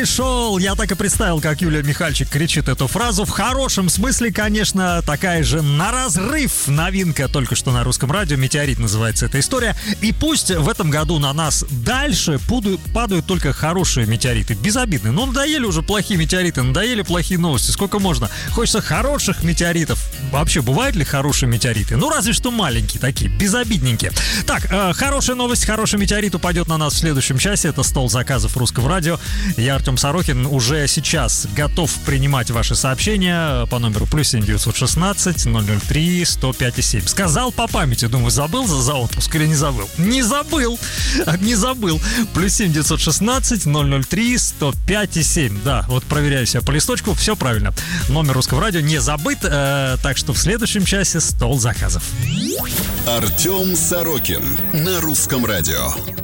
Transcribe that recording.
Шел, я так и представил, как Юлия Михальчик кричит эту фразу. В хорошем смысле, конечно, такая же на разрыв новинка только что на русском радио. «Метеорит» называется эта история. И пусть в этом году на нас дальше падают только хорошие метеориты, безобидные. Ну, надоели уже плохие метеориты, надоели плохие новости. Сколько можно? Хочется хороших метеоритов. Вообще, бывают ли хорошие метеориты? Ну, разве что маленькие такие, безобидненькие. Так, хорошая новость, хороший метеорит упадет на нас в следующем часе. Это стол заказов русского радио. Я, Артем Сорокин, уже сейчас готов принимать ваши сообщения по номеру +7 916 003 105 7. Сказал по памяти, думаю, забыл за отпуск или не забыл? Не забыл. +7 916 003 105 7. Да, вот проверяю себя по листочку, все правильно. Номер русского радио не забыт, так что в следующем часе стол заказов. Артем Сорокин на русском радио.